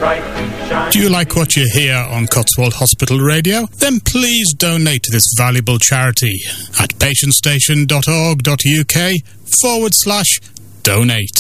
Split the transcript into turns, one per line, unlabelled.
Do you like what you hear on Cotswold Hospital Radio? Then please donate to this valuable charity at patientstation.org.uk/donate.